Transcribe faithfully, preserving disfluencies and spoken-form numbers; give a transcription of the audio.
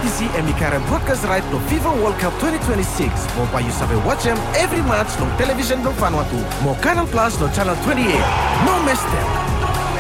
B C and Mikara broadcast right to FIFA World Cup twenty twenty-six. Mo pa you sabe watch them every match no television no Vanuatu. Mo Canal Plus no channel twenty-eight. No miss them.